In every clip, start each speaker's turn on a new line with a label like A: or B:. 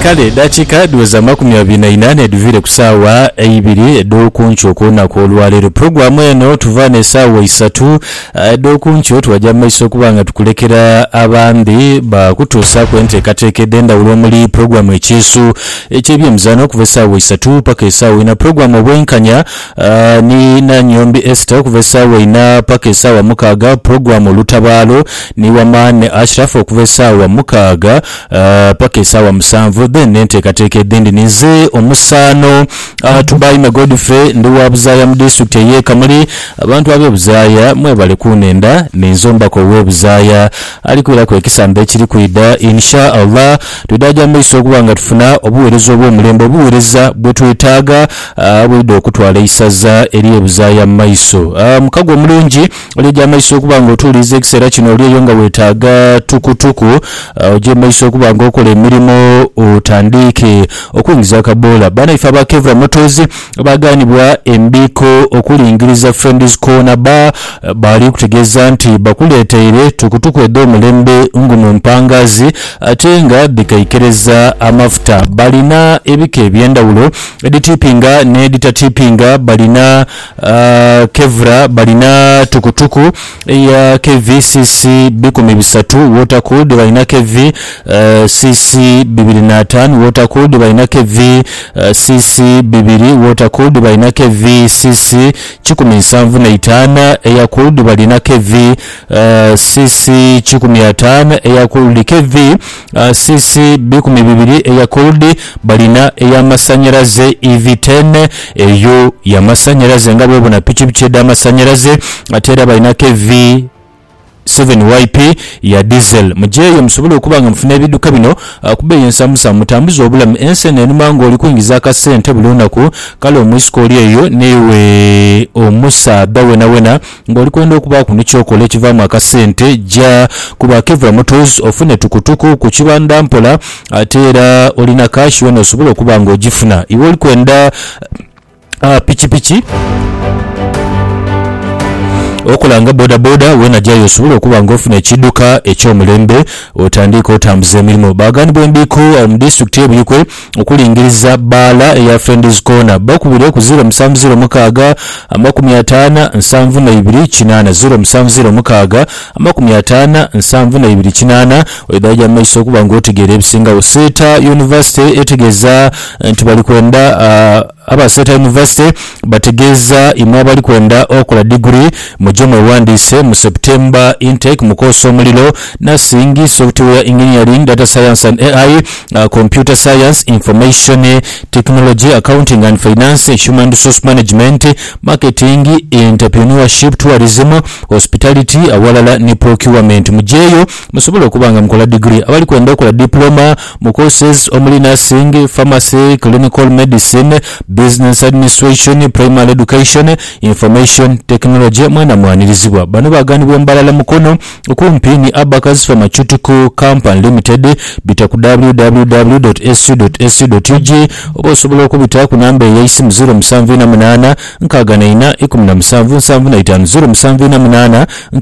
A: kale dakika duweza 28 duvire kusawa 2 edokuncho kona kolwalero programu eno tuvane sawa 3 edokuncho tuwaja maiso kubanga tukulekera abandi ba kutusa kwente katekedde ndawulo muri programu ekisu eky'ebyemizano kuva sawa 3 paka sawa ina programu obwenkanya ni na Nyombi Esther kuva sawa ina paka sawa mukaga programu lutabalo ni Wamane Ashraf kuva sawa mukaga paka sawa musanvu then nentekatekedde ndinize omusano tubayima Godfrey ndi wabuzaya mu district ye Kamuli abantu abebuzaya mwebale kunenda nenzomba ko webuzaya alikwira ko ekisamba ekiri kuida insha Allah tudaja maiso kubanga tufuna obuwerezo bw'omulembe obuwereza bwe twetaaga bwidde okutwala isaza eri ebuzaya maiso mukago mulungi olija maiso kubanga otulize ekisera kino oliyo nga wetaaga tukutuku oje maiso kubanga okola emirimu otandike okuyingiza kabola bana ifa ba Kevra Motors baganibwa embiko okulingiriza Friends Corner bali kutegeza nti bakuleteere tukutuku edo mulembe ngumu mpangazi atenga bikaikereza amafuta balina ebike ebyendawulo editipinga ne editatipinga balina Kevra balina tukutuku ya KVCC 13 water code balina KV CC 25 water code balina KV CC 2 water code balina KV CC 17 air code balina KV CC 15 air code KV CC 12 air code balina eya masanyalaze EV10 eyo ya masanyalaze nga bwe bona pichipichi da masanyalaze atera balina KV 7YP ya diesel mujeyo musobole okubanga mfuna ebiduka bino kubeyo ensamusa mutambuzo obulamu ensene numango oli kuingiza akasente bulunako kale omwisiko oli eyo newe omusa wena ngoli kwenda okuba kuno kyokola ekivamu akasente ja kuba Kevra Motors ofune tukutuku ku kibanda mpola atera olina cash wena osobole okubanga ogifuna iwe oli kwenda pichipichi okulanga boda wena jayo osobole okuba ngofuna ekiduka ekyomulembe otandika otambuza emirimu bagani bwembiko mu district ebikwe okulingiriza bala eya Friends Corner bakubire ku 070 mukaga 50 72 kinana 070 mukaga 50 72 kinana oidaja maiso okuba ngotegera ebisinga oseta university etegeza nti bali kwenda Abaseta University bategeza imwe bali kwenda okola degree mujomwe wandise mu September intake mukoso mulilo nursing software engineering data science and AI computer science information technology accounting and finance human resource management marketing entrepreneurship tourism hospitality awalala ni procurement mujeyo musobola okubanga mukola degree abali kwenda okola diploma mu courses omuli nursing pharmacy clinical medicine business administration primary education information technology mwana mwanirizibwa bano baganibwa mbalala mukono okumpi ni Abacus Pharmaceutical Company Limited bita ku www.sc.sc.ug obosobola okubita ku namba ya isimu 078 nkagana 1775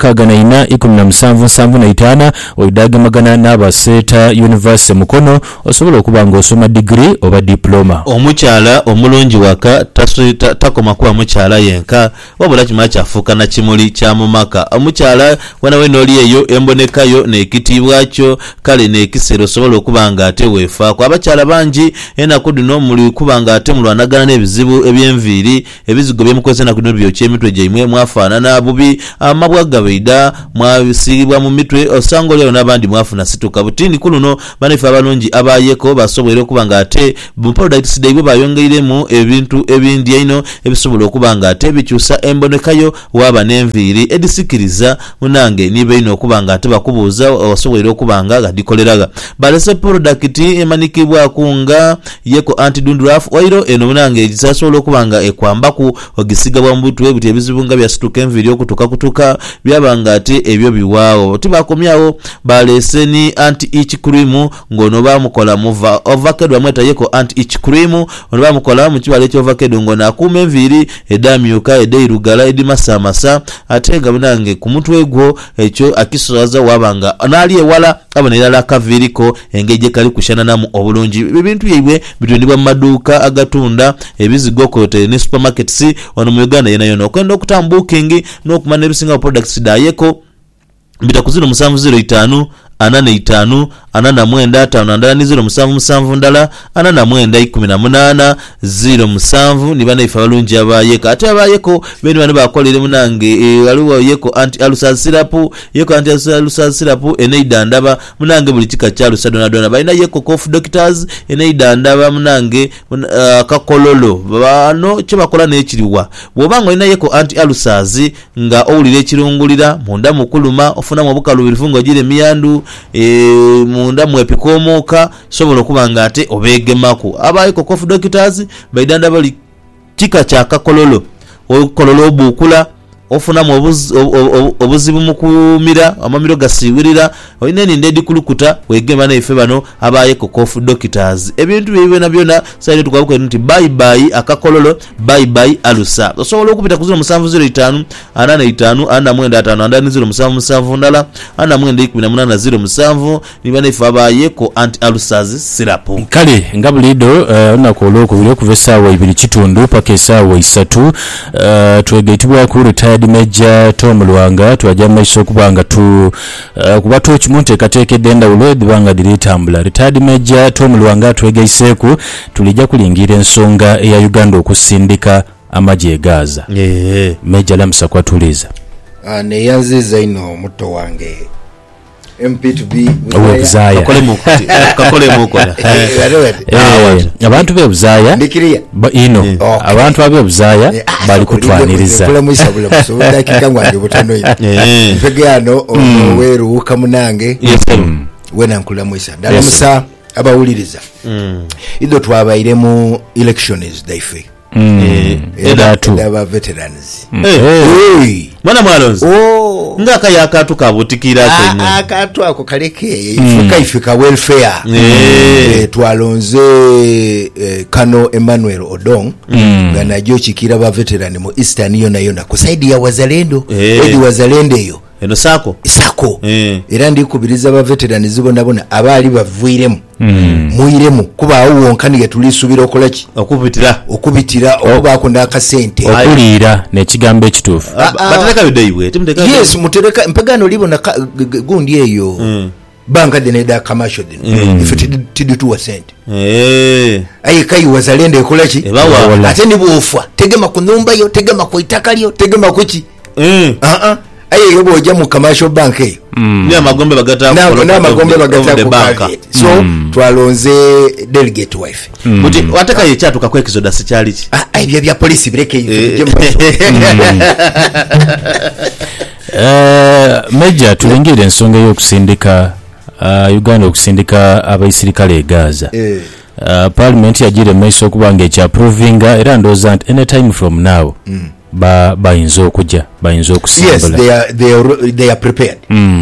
A: 078 oidage magana n'abaseta University mukono osobola okubanga osoma degree oba diploma
B: omukyala omulungi waka takoma kuba mukyala yenka wabula kimala kyafuuka na kimuli kya mumaka omukyala wana we noli eyo embonekayo n'ekitiibwakyo kale n'ekisero osobola okuba nga ate weefaako abakyala bangi ennaku dino muli kuba nga ate mulwanagana n'ebizibu eby'enviiri ebizigo byemukozesa ennaku dino byokyemitwe gyaimwe mwafaanana bubi amabwa gabaida mwabisiibwa mu mitwe osanga olyawo n'abandi mwafuna situka butindi kuluno banaife abalungi abayeko basobole okuba nga ate mu products daibwe bayongeiremu ebintu ebindi eno ebisobola okuba nga ate bikyusa embonekayo waba n'enviiri edisikiriza munange niba ino okuba nga ate bakubuuza osobola okuba nga gadikoleraga balese product emanikibwako nga yeko anti-dandruff oil eno munange egisasobola okuba nga ekwambaku ogisiga bwa mubutwe buti ebizibu nga byasituka enviiri okutuka byaba nga ate ebyo biwaawo tibakomyawo balese ni anti-itch cream ngono bamukola muva ovacado bamweta yeko anti-itch cream ono bamukola mu kibala eky'ovacado ngono akuuma enviiri edamyuka edeirugala edimasamasa ate nga munange ku mutwe gwo ekyo akisoza wabanga nali ewala abonera akaviriko engeje kali kushananamu obulungi ebintu byebwe bitundibwa mu maduuka agatunda ebizigo kote ne supermarkets wano mu Uganda yena okwenda okutambuking n'okumana ebisinga products dayeko mbita ku 0705 85 89 07 ndala 89 07 nibana ifa balungi abayeko ate abayeko bene bane bakolere munange waliwo yeko anti alusal syrup yeko anti alusal syrup eneida ndaba munange buli kika kya lusadona dona balina yeko cough doctors eneida ndaba munange kakololo bano kye bakola n'ekiriwa bwobanga olina yeko anti alusals nga owulira ekirungulira munda mukuluma ofuna mu bukalu bifungo gire miyandu munda mwepikomoka sobola okubanga ate obegemako abayeko cough doctors baidanda bali kika kya kakololo okololo obukula ofuna mu obuzibu mukumira amamiro gasiwirira olina endedi kulukuta wegema na ife bano abayeko cough doctors ebintu byebyo byona sayine tukabuka nti bye bye akakololo bye bye alusa osobola okupita ku 0705 85 07 ndala 89 nibana ife abayeko anti alusas syrup
A: kale ngabulido onakolo okubiri okuva essaawa 2 kitundu paka essaawa 3 twegaitibwa ku retired Major Tom Lwanga twajja maiso kubanga kuba tukimu nteekateekedde endawulo edibanga diritambula retired Major Tom Lwanga twegaiseeku tulijja kulingira ensonga eya Uganda okusindika amagye egaza Major Lamsa kwatuliza
C: neyanziza ino muto wange MP2B
A: Buzaya
B: kakole mukola
A: abantu be Buzaya
C: ndikiriya
A: ino abantu abe Buzaya bali kutwaniriza
C: kula muisa bula muso dakika ngwange butano ino mpegano weruuka munange wena nkula muisa dala musa abawuliriza ido twabaire mu elections daife
B: edaba
C: veterans
B: mwana mwalonzi ngaka yakatu kabutikira kwenye
C: akatu ako kaleke ifika welfare twalonze Kano Emmanuel Odong ngana jo chikira ba veteran mu Eastern yona kusaidi ya wazalendo edi wazalendo yo
B: eno sako
C: era ndikubiriza ba veteran zibona abali bavuiremu muiremu kuba awunkani yetulisubira okolaki okubitira okuba ko ndakasente
A: okulira nekigambo ekitufu
B: batereka bidaiwe timuteka
C: yes mutereka mpegano libona gundi eyo banka deneda commercial if tidi tuwa sente ayi kai wazalende ekolaki ate nibufa tegema ku nyumba yo tegema ku itaka lyo tegema kuki ayi yobo oja mu commercial bank eyo
B: na magombe bagata
C: ku bank so twalonze delegate wife
B: muti wataka yekyatu kakwekizo dasi kyali ki
C: ayi bya police bireke
A: Major tulengere ensonga y'okusindika Uganda okusindika abaisirikale egaza parliament yagire maiso kubanga ekyaprovinga era ndoza nti anytime from now bayinza okujja bayinza okusimbula
C: yes they are prepared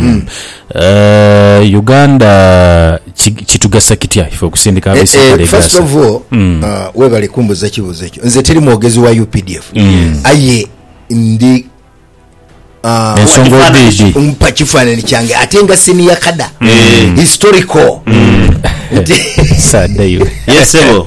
A: Uganda kitugasa kitya ife okusindika abaisirikale egaza
C: first of all webale kumbuza kibuzo ekyo nze teri mwogezi wa UPDF aye ndi
A: ensonga obidi
C: mpa kifaananyi kyange ate nga senior kada historical
A: sadayo
B: yesebo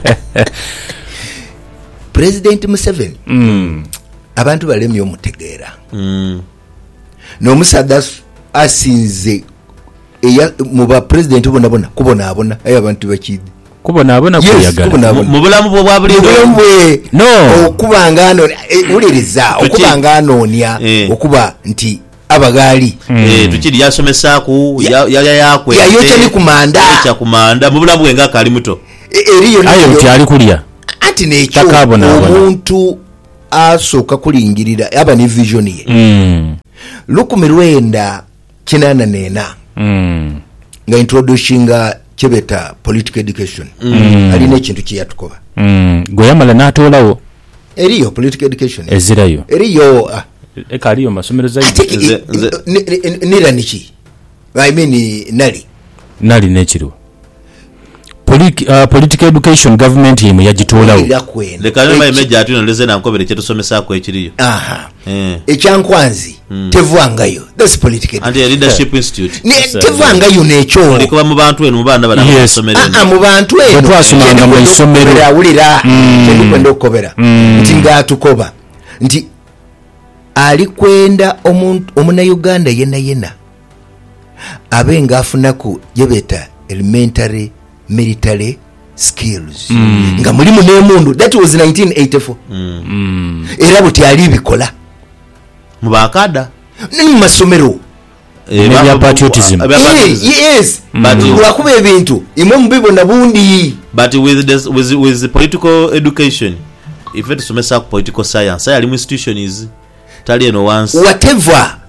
C: President Museveni abantu balemye omutegeera n'omusaadha asinze muba president bonabona kubonabona ayo abantu bakidi
A: kubonabona kuyagala
B: mu bulamu bwa buli
C: no okubanga ano uliriza okubanga anonya okuba nti abagali
B: tukiri yasomesa ku yakwe
C: yayocha ni kumanda
B: yacha kumanda mu bulamu bwenga kali muto
C: eriyo
A: ayo kyali kulya
C: ati nekyo omuntu asoka kulingirira aba ni vision ye lukumi lwenda kinana nena nga introducing chebeta political education ali nekintu kiyatukoba
A: goyamala natolawo
C: eriyo political education
A: ezirayo
C: eriyo
A: ekaliyo masomero zaidi
C: nira niki I mean nali
A: nekiro political education government yemu yagitolawo
B: lekana meja atino leze na nkobere chetusomesa ko ekiriyo
C: ekyankwanzi tevangayo that's political
B: and leadership institute
C: ne tevangayo necho
B: likuba mu bantu eno mubanda basomere
C: mu bantu eno
A: twasomanga mu isomero
C: awulira ndikwenda okobera nti ngatukoba nti alikwenda omuna Uganda yena abenga afunaku yebeta elementary military skills nga mulimu n'emundu that was 1984 era buti ali bikola
B: mu bakada
C: ni masomero
A: ya patriotism
C: yes but lwakuba ebintu imwe mubibona bundi
B: but with the political education if it somesa political science ali mu institution is tali eno once
C: whatever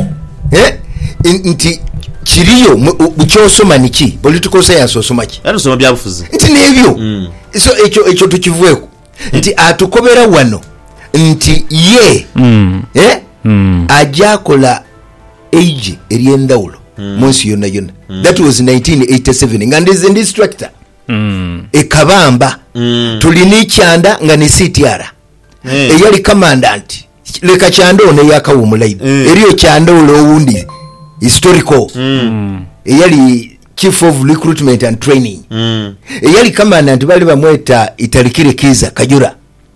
C: nti kiriyo bukyosoma niki political science osoma ki
B: soma byabufuzi
C: nti nebyo so ekyo tukivweko nti atukobera wano nti ye ajakola age eryendawulo munsi yonna that was 1987 nga ndize instructor ekabamba tulina ekyanda nga ne CTR eyali commandant leka kyanda ono yakawumulayibu eriyo kyanda owundi historical eyali chief of recruitment and training eyali commandant bali bamweta Italikire Kiza Kajura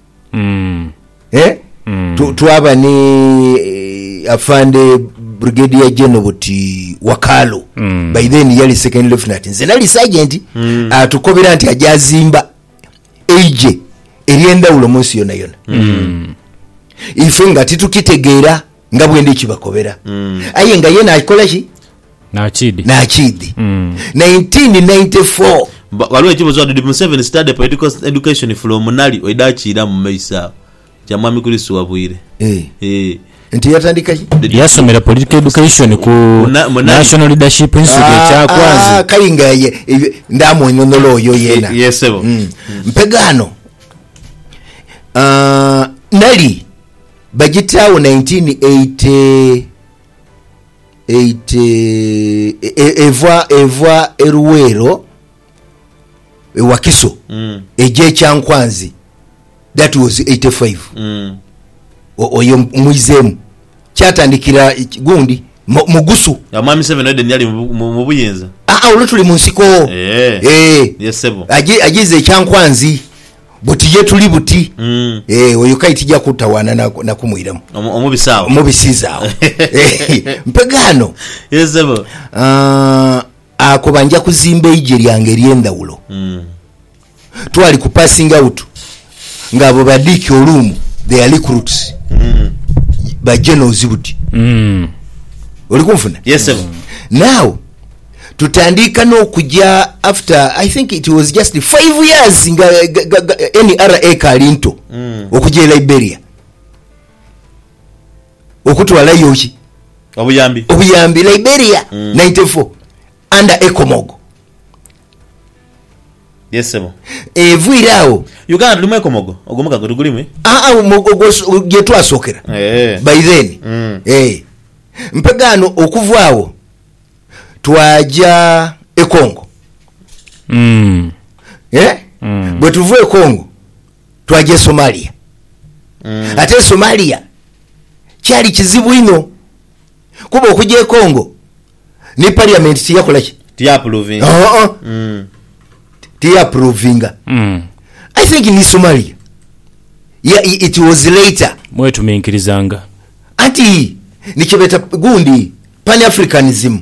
C: tuaba ni afande brigadier general buti Wakalo by then yali second lieutenant nze nali sergeant atukobera nti ajazimba age eryendawulo munsi yonna ife nga titukitegeera nga bwende kibakobera aye nga yena akola ki
A: nachidi
C: 1994
B: waliwo ekibuzo did Museveni study political education from Nali oidachira mu Meisa jamwami Kristo wabwire
C: nti yatandika
A: yasomera political education ku National Leadership Institute kyakwanzi
C: kayinga ndamunyonolo oyo yena
B: yesebo
C: mpegano Nali bagitawo 1980 evwa eruwero ewakiso eje kyankwanzi that was 85 oyo muizemu kyatandikira gundi mugusu
B: mwami 7 Eden yali mu buyenza
C: olutuli mu nsiko
B: yesebo
C: agize kyankwanzi buti yetuli buti oyo kaitija kutawana na kumwiramu omubisizaawo mpegano
B: yesebo
C: ako banja kuzimba ije lyange eryendawulo twali ku passing out ngabo badiki olumu they are recruits ba generals buti oli kumfuna
B: yesebo
C: now tutandika n'okujja after I think it was just 5 years nga NRA kalinto okujja Liberia okutwala yoki obuyambi Liberia 94 under Ekomogo
B: yesebo
C: evwirawo
B: Uganda tulimu Ekomogo ogomuka gutugulimwe
C: gye twasokera by then mpegano okuvaawo twaja ekongo bwe tuvuye Kongo twaje Somalia ate Somalia kyali kizibu ino kuba okujja Kongo ni parliament tiyakolaki tiyaprovinga I think ni Somalia it was later
A: mwetuminkirizanga
C: anti nikibeta gundi pan-africanism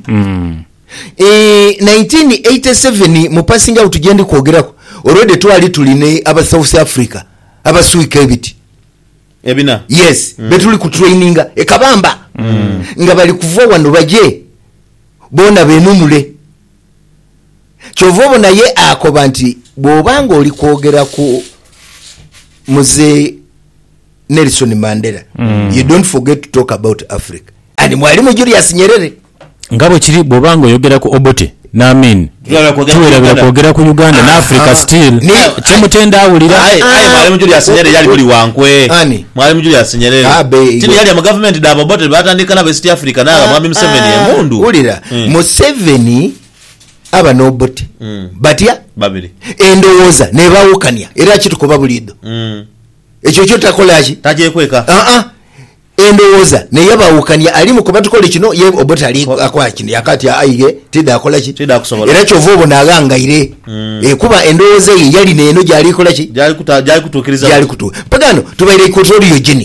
C: 1987 mu passing out tugendi kwogerako already twali tuline aba South Africa aba Suika ebiti
B: ebina
C: yes betuli ku training ekabamba nga bali kuva wano baje bona benunule kyovobo naye akoba nti bwobanga oli kwogera ku muze Nelson Mandela you don't forget to talk about Africa and mwalimu Julius Nyerere
A: ngabo kiri bobanga oyogera ku Obote namin tuwera kwogera ku Uganda na Africa still chemutenda awulira
B: mwalimu Julius Nyerere yali buli wankwe mwalimu Julius Nyerere tini yali mu government da Obote batandika na West Africa na mwami Museveni emundu
C: ulira Museveni aba nobote batya
B: babiri
C: endowooza ne bawukanya era kitukoba bulido ekyo kyo takolaki
B: tajekweka
C: endowooza ne yabawukanya ali mu kubatukole kino ye obote ali akola kino yakati ayiye tida akolaki
B: tida kusobola
C: era kyo vubo nagangaire kuba endowooza ye yali neeno gyali kolaki
B: gyali kutukiriza
C: gyali kutu pagano tubaire equatorial Guinea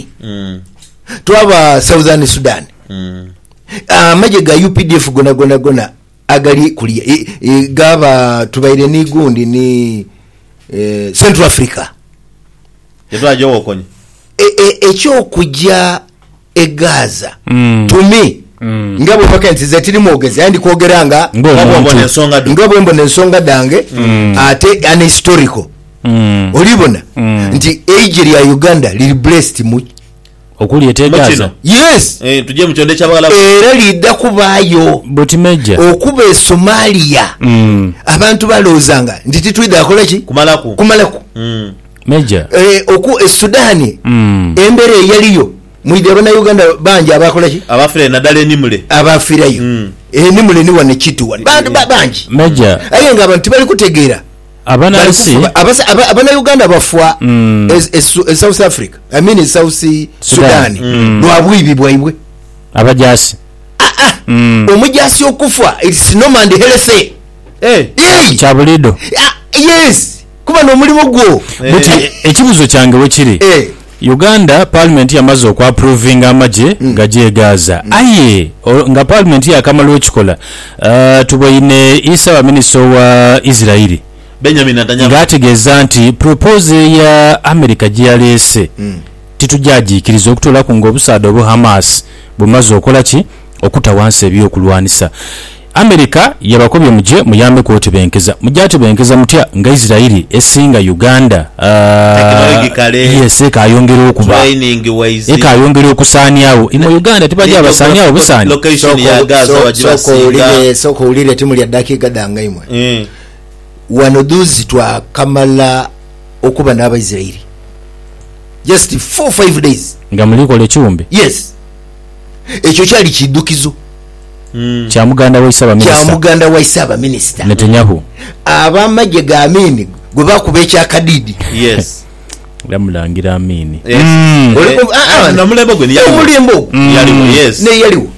C: twaba Southern Sudan amaje ga UPDF gona agali kulia gaba tubaire ni gundi ni Central Africa
B: yetwajo okonye
C: ekyo kujja Gaza tumi ngabo vacancy zetiri mogezi andi kogeranga ngabo mbone ensonga dange ate an historical olibona nti age ya Uganda li blessed mu
A: okuli etegaza
C: yes
B: tuje mu kyonde kyabagala
C: era lidda kubayo
A: botimeja
C: okuba e Somalia abantu balozanga nti titwida akolaki kumalaku
A: meja
C: oku e Sudani embere yaliyo mwide abana Uganda banje abakolaki
B: abafire nadale nimule
C: abafirayo nimule ni wane kitu wane bantu banje
A: meja
C: ayenga abantu bali kutegeera abana Uganda bafwa South Africa I mean South Sudan lwabwibi bwaibwe
A: abajasi
C: omujasi okufwa it's no man healthy
A: chabulido
C: yes kuba no mulimo gwo
A: buti ekibuzo kyange wekiri Uganda parliament yamaze okwa approving amaje gaje Gaza aye nga parliament yakamala ekikola tuboine Isa minister wa Israeli
B: Benjamin Netanyahu
A: ngategeza nti propose ya America gyalese titujagikiriza okutola ku ng'obusaada obu Hamas bumaze okola ki okutawansa ebyokulwanisa America yabakobye muje muyambe kwotebenkeza mujatebenkeza mutya nga Israeli esinga Uganda yes ekayongera okuba ekayongera okusaanyawo ino Uganda tibaja abasaanyawo busaani
B: location ya Gaza wajibasinga
C: soko ulire timu lya dakika danga imwe wanoduzi twa kamala okuba n'aba Israeli just 4-5 days
A: nga muliko lechumbe
C: yes ekyo kyali kidukizo
A: kya Muganda wa Isaba minister
C: Netanyahu abamaje ga Amini gwe bakuba ekyakadidi
B: yes
A: lamulangira Amini
B: na mulembo gwe yalimu yes
C: ne yaliwo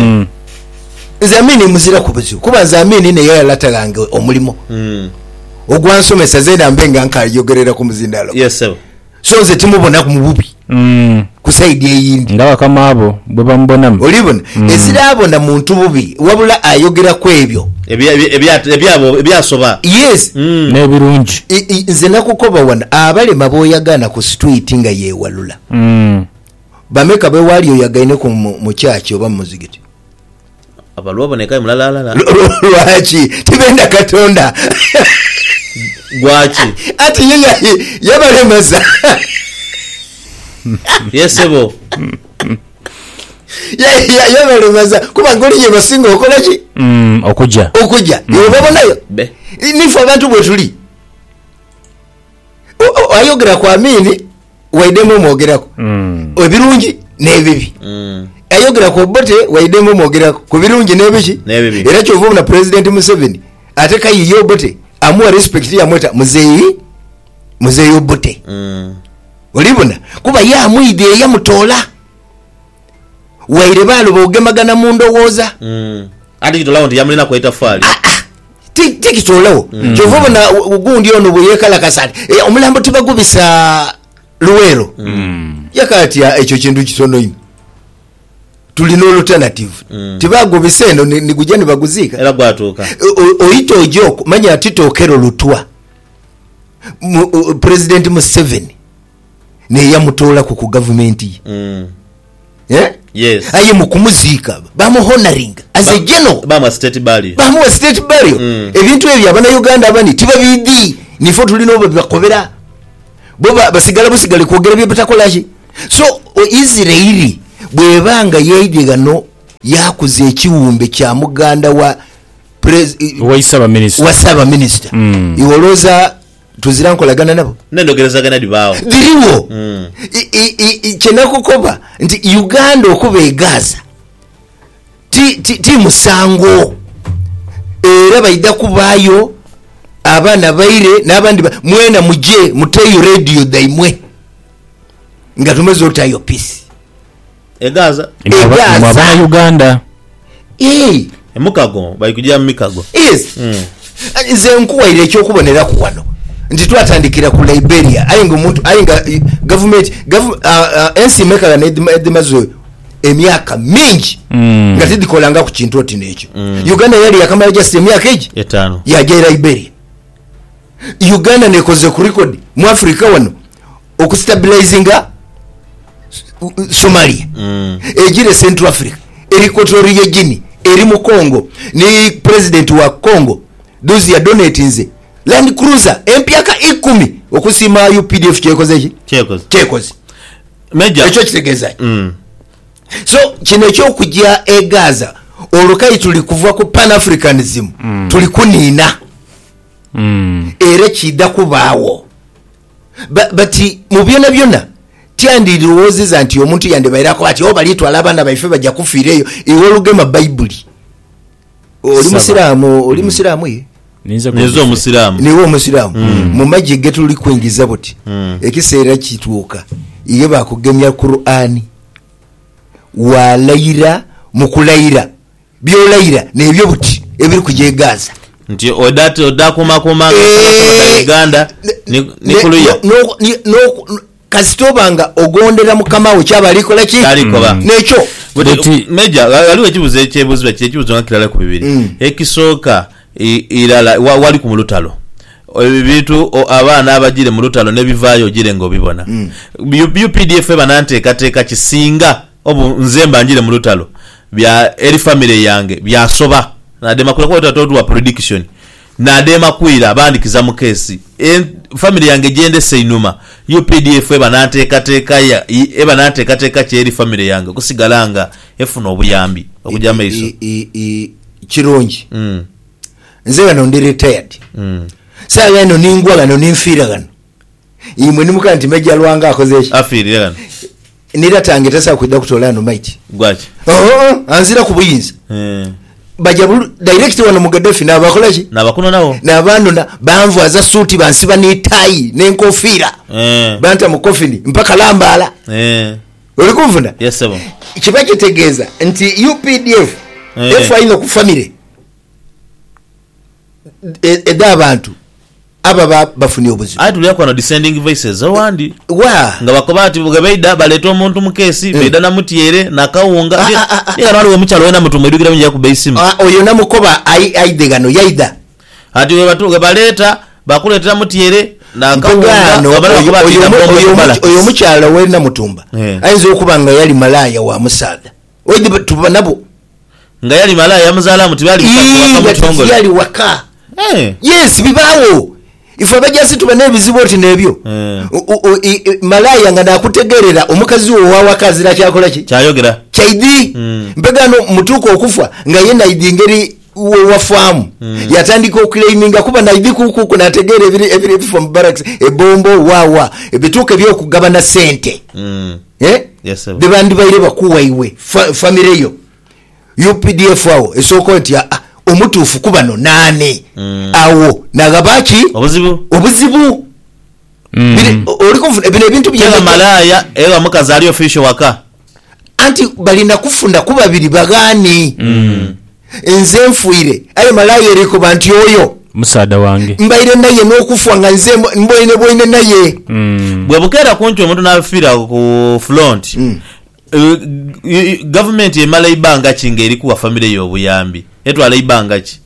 C: Zamini muzira kubuzu kuba Zamini ne yalatalanga omulimo ogwansomesa zenda mbenga nkayogerera ku muzindalo
B: yes sir
C: so ze timubona ku mububi kusaidi eyindi
A: ndawa kama abo bwe bambonamu
C: olibona ezirabona muntu bubi wabula ayogera kwebyo
B: ebyasoba
C: yes
A: ne birungi
C: nze nakukoba wana abale maboyagana ku street nga yewalula bameka be wali oyagaine ku muchachi oba muzigiti
B: abalwa ne kai mulala
C: lwachi tibenda katonda
B: gwachi
C: ati yinga yabalemaza
B: yesebo
C: yabalemaza kuba ngoli ye basinga okola ki okujja yobabonayo nifo abantu bwe tuli ayogera kwa Amini waidemu mwogerako ebirungi n'ebibi ayogera ku Obote waidemu mwogerako ku birungi n'ebiki era kyovu na President Museveni ate kayiyo Obote amuwa respect ya mweta muzeyi Obote olibona kuba ya muide ya mutola waire balo bogemagana mu ndowooza
B: ati kitolawo nti yamulina kweta fali
C: tikitolawo kyovu na gundi ono bwe yekala kasali omulambo tibagubisa Luwero yakati ekyo kintu kitono ino tulina alternative tibagubisa eno nigujja ne baguzika
B: era gwatuuka
C: oyito ojoko manya atitokero lutwa President Museveni ne yamutola ku government
B: yes
C: aye mukumuziika bamu honoring as a general
B: bamu state burial
C: ebintu ebyo abana Uganda abani tibabidi nifo tulina obo bakobera boba basigala busigale kwogera byebatakolaki so Israeli bwebanga yeigano yakuze ekiwumbe kya Muganda wa Isaba minister iwoloza tuzirankolagana nabo
B: nendogerezagana dibao
C: diriwo kyenakukoba nti Uganda okuba Gaza ti musango era baida kubayo abaana baire n'abandi mwena muje muteyo radio daimwe nga tumezo tayo peace
B: Gaza
A: mwabana Uganda
B: emukago bayikujja mu mikago
C: yes nze nkuwaire ekyokubonera ku wano nti twatandikira ku Liberia ayinga government ensi mekala n'edimazo emyaka mingi nga tidikolanga ku kintu oti n'ekyo Uganda yali yakamala just emyaka egi
B: 5
C: yajja Liberia. Uganda nekoze ku record mu Africa wano okustabilizinga Somalia ejire Central Africa Equatorial Guinea eri mu Congo ni president wa Congo dozi ya donatinze Land Cruiser empyaka 10 okusima UPDF chekoze
B: Major
C: echo kitegeza so kino ekyo kujja Gaza olukai tuli kuva ku Pan Africanism tuli kunina era kidda kubaawo bati mu byonna tyandiriwozeza nti omuntu yandebairako ati oba litwala abaana baife bajja kufiireyo iwe olugema Bayibuli oli musiraamu ye
B: nizo omusiraamu
C: niwe omusiraamu mu majje ge tuli kwingiza buti ekiseera kituuka iye bakugemya Qur'ani walayira mukulayira byolayira nebyo buti ebiri kujja Gaza
B: nti odakumakoma Uganda nikuluya
C: kasitobanga ogondera mukama we kyabalikola ki nekyo
B: Meja waliwo ekibuzo ekyebuzibwa ekibuzo nga kirala ku bibiri ekisooka irala wali ku mulutalo ebintu abaana abagire mu lutalo ne bivaayo gire ngo bibona UPDF bananteekateeka kisinga nze mbanjire mu lutalo bya eri family yange byasoba nadema kula tatu wa prediction nadema kuira abandikiza mu kesi family yange gende seinuma UPDF bananteekateeka kyeri family yange kusigalanga efuna obuyambi okujja maiso
C: kirungi nze bano ndi retired sala eno ningwa gano ninfiira gano imwe nimuka nti Meja Lwanga akoze ki
B: afiirira gano
C: niratange tasa kudda kutola no mighty
B: gwachi
C: anzira ku buyinza baja direct wano mu Gaddafi nabakola ki
B: nabakuno nawo
C: nabano banvu aza suti bansiba ni tai n'enkofiira banta mu kofini mpaka lambala oli kumvuna
B: yes sebo
C: kiba kitegeeza nti UPDF efaino ku family eda abantu aba bafuni obuzibu
B: atuli yakwana descending voices owandi nga bakobati bugabeida baleta omuntu mu kesi beida na mutiere nakawunga era wali omukyalo wena mutumu edugira munja ku beisimu
C: oyo namukoba aidegano yaida
B: ati we batuga baleta bakuletera mutiere
C: nakawunga oyo omukyalo wena mutumba ayinza okubanga yali malaya wa musaada oyo tuba nabo
B: nga yali malaya muzala mutibali
C: mutongole yali waka yes bibawo ifa bajasi tuba nebizibu oti nebyo malaya nga nakutegerera omukazi wo wawakazira kyakola ki
B: kyayogera
C: kyaidi mpegano mutuko okufa nga yenda idingeri wafamu yatandika okuclaiminga kuba naidi kuku nategere ebiri from barracks ebombo wawa ebituke byo kugabana sente
B: yes
C: bibandi baire bakuwa iwe family yo UPDF awo esoko nti omutuufu kubano nane awo nagabaki obuzibu oli konfuna bino ebintu
B: bya malaya ewa mukazi ali official waka
C: anti balina kufunda kuba biri bagani nze nfuire ayo malaya eriko banti oyo
A: musaada wange
C: mbaire naye n'okufa nga nze mboine naye
B: bwe bukera kunti omuntu n'afira ku front government emala ibanga kingeri kuwa family yo buyambi etwala ibanga ki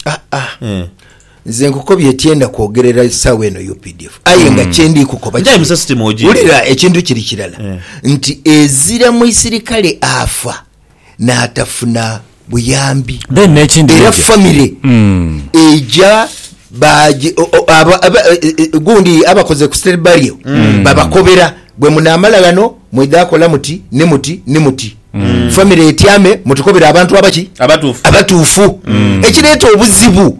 C: nze nkukobye tienda kwogerera sawe eno UPDF ayenga kyendi kukoba
B: njai system oji
C: ulira ekintu kiri kirala nti ezira mu isirikale afa na atafuna buyambi
A: then nekindi
C: era family eja baji gundi abakoze ku state barrier babakobera bwe munamala gano mwedakola muti ne muti family etyame mutukobera abantu abaki abatuufu ekireeta obuzibu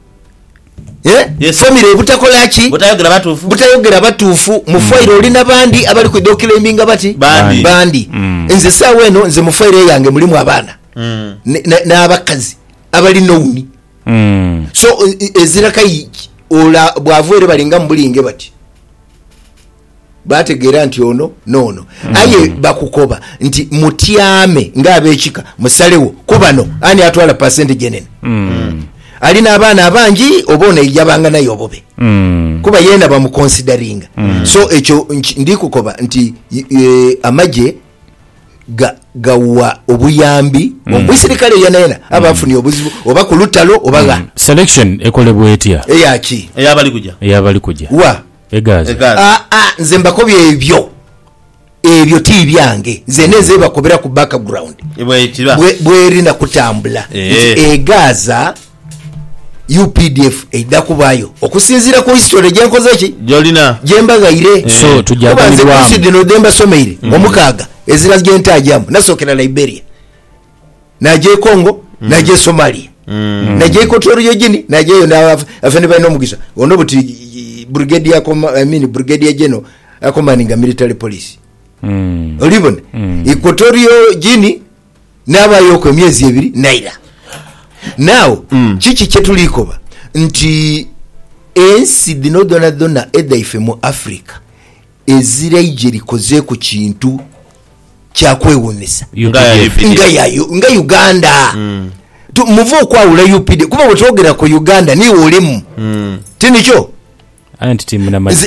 C: family ebutakola ki butayogera batuufu mu file olina bandi abali ku documentinga bati bandi nze sawa eno nze mu file yange mulimu abaana n'abakazi abali nowuni so eziraka ola bwavere balinga mubulinge bati bategeera nti ono nono aye bakukoba nti mutyame ng'abekika musalewo kubano ani atwala percentage enene alina abaana abangi oba ono ejabanga naye obobe kuba yena bamuconsideringa so ekyo ndikukoba nti amaje gawa obuyambi omwisirikale yenayena abafunye obuzibu oba ku lutalo oba
A: selection ekolebwa etya
C: eyaki
B: eyabali kujja
C: wa
B: egaza
C: nze mbakobya ebyo ti byange nze neze bakobera ku background bwerina kutambula egaza UPDF eidakubayo okusinzira ku history gyenkozeki
B: jolina
C: jembagaire
A: so tujagalirwa
C: dino demba someire omukaaga ezira gentajamu nasokera Liberia naje Congo naje Somalia naje Equatorial Guinea naje yo afene bayino mugisa ono buti brigadier brigadier general akomaninga military police olibone Equatorial Guinea nabayo ko myezi 2 naira now chichi kyetulikoba nti ensi dino dona edaife mu Africa ezira ijeri koze ku kintu kyakwewonesa nga Uganda muvo kwawula UPD kuba bwetwogera ku Uganda niwe olimu tinikyo
A: anti timu na mazi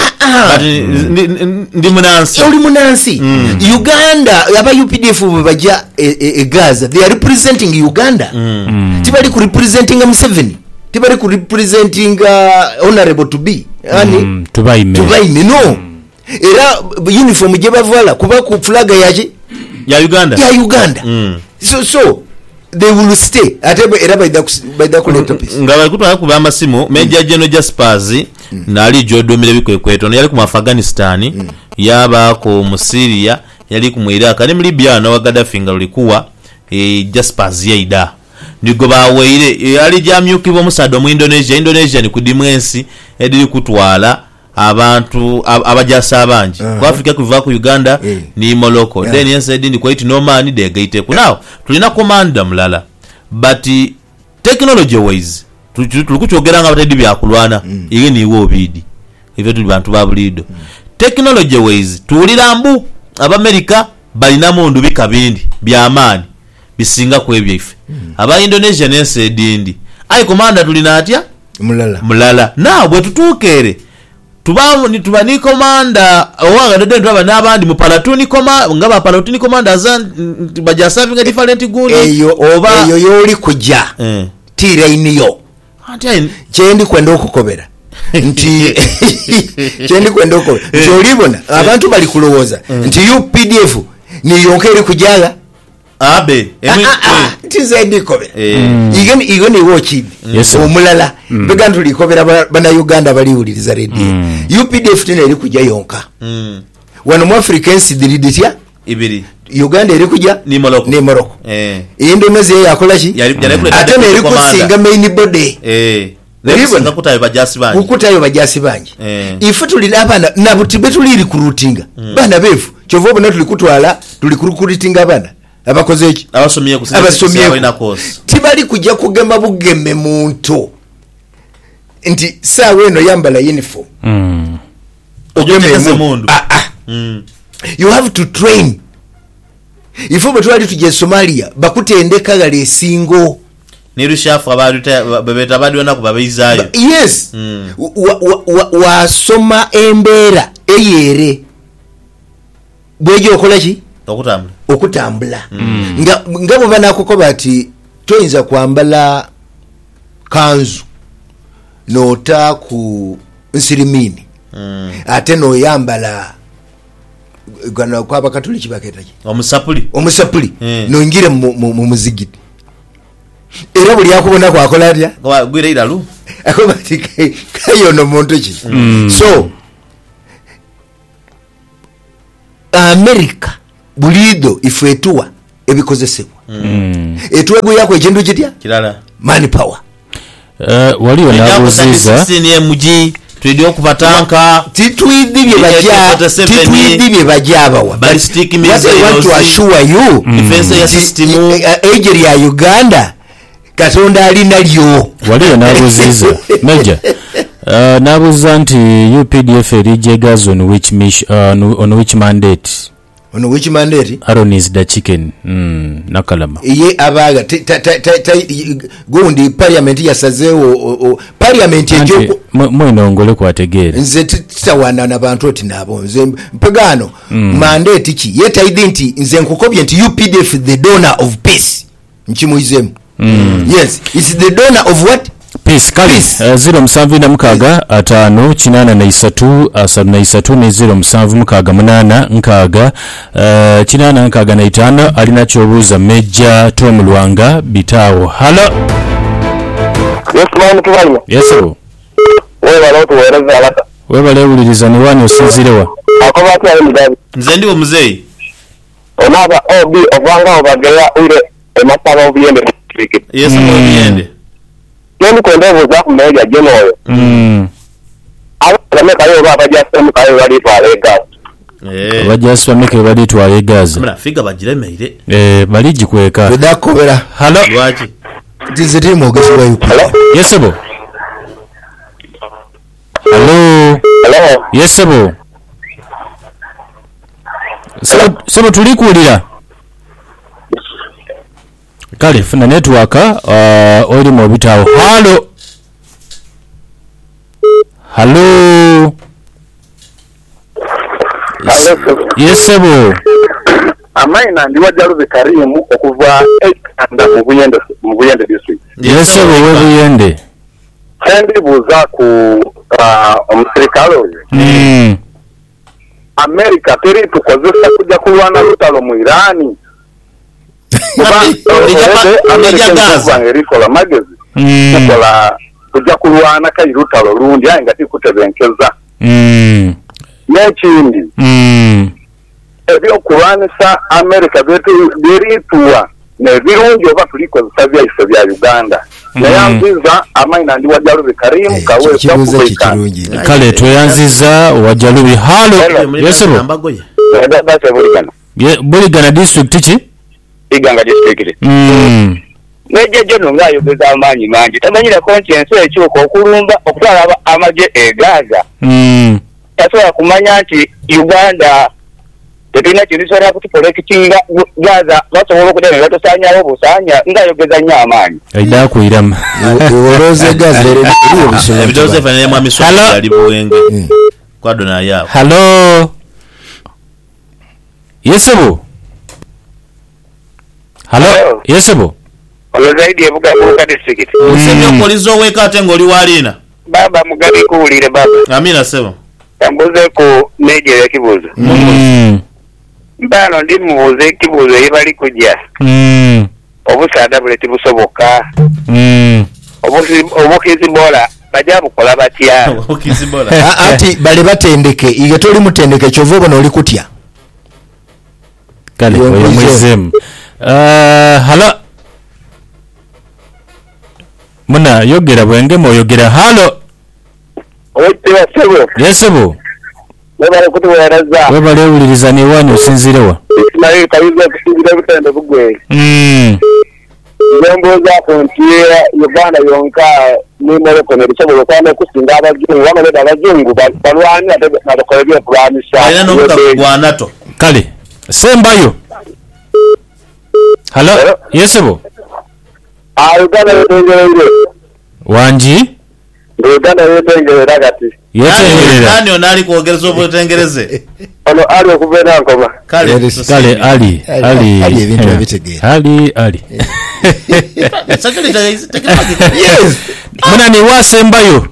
B: ndi munansi
C: oli munansi Uganda aba UPDF baja Gaza they are representing Uganda tibali ku representing Museveni tibali ku representing honorable to be ani tubaime no era uniform je bavala kuba ku flag
B: ya Uganda
C: so they will stay atebe era by the collector piece
B: ngaba kutwa ku bamasimu Major General Jaspers nali jodomire bikwekweto yali ku Afghanistan yaba ko mu Syria yali ku Iraq ne mu Libya na Gaddafi ngalikuwa Jaspers yaida ndigo baweire yali jamyukibwa musado mu Indonesia ni kudimwensi ediri kutwala abantu abajasa abanji ku Africa kuva ku Uganda ni Morocco then inside ndi quite no man de gaite ku now tulina commander mulala but technology wise tulikuchogera nga batedi byakulwana ige ni wo bidi ivyo tuli bantu babulido technology wise tulirambu Abamerika balina mundu bikabindi byamani bisinga ku ebyo ife aba Indonesia nense dindi ai commander tulina atya mulala now bwe tutukere tubani komanda owanga dede twaba nabandi mu palatuni ngaba palatuni komanda zan bajasa vinga different gundi
C: oba eyo yoli kujja tira iniyo kyendi kwenda okukobera nti kyendi kwenda okukobera kyolibona abantu bali kulowoza nti UPDF ni yonkeri kujala
B: abe
C: tizendi kobera igeni wochidi omulala begantu likobera bana Uganda baliwuliriza radio UPDF tena eri kujja yonka wano mu Africans diriditia
B: ibiri
C: Uganda eri kujja
B: ni Morocco
C: Indonesia yakola ki ate ne eri kusinga main body
B: Nibona
C: kutayo bajasi banji ife tulina abana nabutibe tuli recruiting bana befu kyovo bana tulikutwala recruiting abana abakoze eki
B: abasomye kusina course
C: tibali kujja kugema bugeme muntu nti sawe eno yambala uniform
B: ogeme mundu
C: you have to train ifo betwali tuje Somalia bakutendeka gale singo
B: nirushafu babeta badwana kubabizayo
C: yes wasoma embera eyere bwejo okolaki okutambula ngabo banakukoba ati toyinza kwambala kanzu nota ku nsirimini ate no yambala gana kwa bakatoliki baketaje omusapuli no ngire mu muzigiti era buli yakubona kwa kolatya
B: kwa gwire iralu
C: akobati kayo no muntu ki so America bulido ifetua ebikozesebwa etwego yako ekintu kitya
B: kirala
C: man power
A: waliwo nabuziza
B: siniye muji twidi okubatanka
C: titwidi bye bajaba wa
B: ballistic missiles
C: want to assure you
B: defense ya system
C: ejeri ya Uganda katonda ali nalyo
A: waliyo nabuziza meja nabuza nti UPDF erijegazi on which mandate Aaron is the chicken nakalama
C: ye abaga gundi parliament yasazeewo parliament ejo
A: mwinongole kwategeera
C: nze titawana n'abantu oti nabo nze mpagano mandate ki yetaidde nti nze nkukobye nti UPDF the donor of peace nkimuizemu yes is the donor of what
A: peace kali 0756 5 83 73 ne 0756 8 8 alina kyobuuza Major Tom Lwanga bitawo. Hello.
D: Yes man tubalima.
A: Yes sir.
D: Wewe tuwereza alaka.
A: Webale uliriza ni wani osinzirewa.
D: Akobati ali mudabi.
B: Nze ndi omuzeyi.
D: Onaga obi ovanga obagera ule emasaba obiyende district.
B: Yes obiyende.
D: Yendi kwendevo za kumeja jeno oyo. Abame kayo baba jasemu kayo bali twale gas.
A: Bajaswa meke bali twale gas.
B: Mra figa bajiremeire.
A: Bali jikweka.
C: Bedakobera.
B: Hello. Lwachi.
C: Dizeri mogesi wa yuko.
D: Hello.
A: Yes sir. Hello.
D: Hello.
A: Yes sir. Sabo tulikuulira. Kale funa network oli mu bitawo. Hello. Hello. Yes sebo.
D: Amaina ndi wajaruze Karimu okuva ekanda mu Buyende district.
A: Yes sebo we Buyende.
D: Sendi buza ku omusirikale oyo. America teri tukozesa kujja kulwana lutalo mu Irani. Erikola magezi kukola kujja kulwana kairutalo lundi aye nga tikutebenkeza n'ekindi ebyokulwanisa America birituwa nebirungi oba tulikozesa byaife bya Uganda naye anziza amaina ndi wajalubi Karimu kaweesa kubeikana
A: kale tweyanziza wajalubi. Halo yesebo Buligana district ki
D: Iganga district. Neje jono ngayo beza amanyi manji. Tamanyira conscience ekyuko okulumba okutwala amaje egaza. Tasobola kumanya nti Uganda tetulina kirisobola kutukolekitinga Gaza basobola okudema batosanya obusanya ngayogeza nnyo amaanyi.
A: Aida kuiramu.
C: Oloze Gaza eriyo bisolo.
B: Ebidoze fanya mu amisoro yali buwenge. Kwado na yao.
A: Hello. Yesebo. Hello. Yesebo.
D: Ono zaidi ebuga kuka district.
B: Usemyo polizo weka atengo oli walina.
D: Baba mugabi kuulire baba.
B: Amina sebo.
D: Tambuze ku meje ya kibuzo. Mbano ndi mubuze kibuzo yibali kujja. Obusaada buleti busoboka. Obukizi bola bajabu kola batya.
B: Obukizi bola.
C: Ati bale batendeke ige toli mutendeke chovuba no likutya.
A: Kale oyo mwizemu. Hello. Muna yogera bwenge moyogera. Halo.
D: Oyiwa sebo.
A: Yesebo.
D: Webale kutuwereza.
A: Webale uliriza ni wani osinzirewa.
D: Ismail kabiza kusinzira bitende bugwe. Nemboza kontiya Uganda yonka ni Morocco ne bisobola kwame kusinga abajungu bamale abajungu balwani abakolebye kulamisha.
B: Ayina n'okugwa nato.
A: Kale. Sembayo. Hello. Yesebo.
D: Uganda yetengerere.
A: Wanji?
D: Uganda yetengerere agati.
A: Yetengerere.
B: Nani onali kuogereza obutengereze?
D: Ono ali okuvera nkoma.
A: Kale Ali ebintu bitegera. Ali.
B: Sakali
C: yes.
A: Muna ni wasembayo.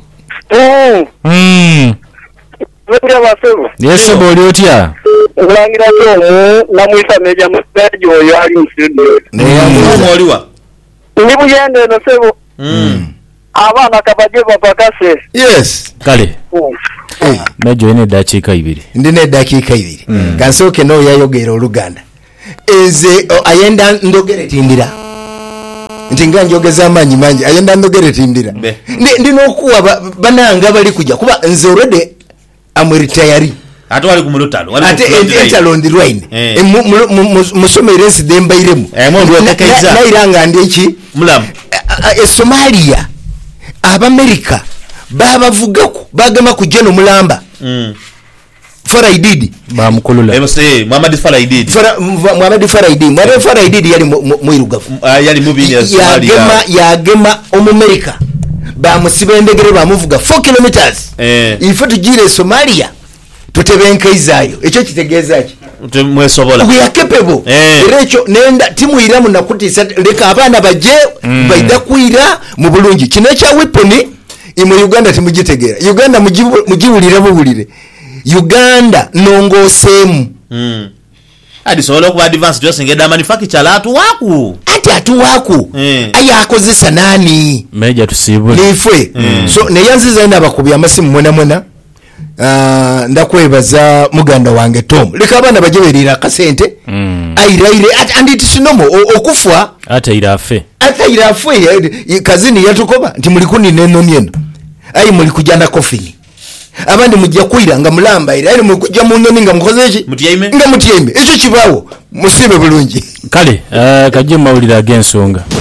D: Wetya basebo.
A: Yesebo oli otya?
D: Ulangira to namwisa meja musejo oyo ali mustudio.
B: Oliwa.
D: Ndi Buyende no sebo. Abana kabaje bapakase.
C: Yes.
A: Kale. Mejo ine dakika 2.
C: Ndine dakika 2. Kansoke no yayogera Oluganda. Eze ayenda ndogere tindira. Ntinga njogeza amanyi manji ayenda ndogere tindira. Ndino kuwa bananga bali kujja kuba nze already am retired.
B: Ate wali kumulutalo.
C: Ate entalo on the line. Musomere nsidemba iremu.
B: Mundu wekakaiza.
C: Nairanga ndi eki.
B: Mulamu.
C: Somalia Abamerika babavugaku bagama kujja nomulamba Faraididi
A: bamukulula
B: Muhammad Faraididi
C: yali mwirugavu
B: yali mubi ya Somalia
C: yagema Omumerika bamusiba endegere bamuvuga 4 kilometers ife tugire Somalia tutebenkaizayo ekyo kitegeeza ki
B: mwesobola
C: we are capable erecho nenda timu iramu nakutisa leka abana baje baida kuira mu bulungi kino kya weapon mu Uganda timugitegera Uganda mugiwulire bubulire Uganda nongosemu
B: adi sobola ku advance just ngeda manufacture latu waku aya akozesa nani
A: meja tusibule
C: nifwe so neyanziza ina bakubya amasimu mwena ndakwebaza muganda wange Tom leka abana bajeberira kasente airaire and it is normal okufwa
A: ata irafe kazini yatukoba nti mulikuni neno nyeno ayi mulikujana coffin abandi mujja kuira nga mulamba ira mukujja munoni nga mukozeeki
B: mutiyime
C: ekyo kibawo musibe bulungi
A: kale kajje mawulira agensonga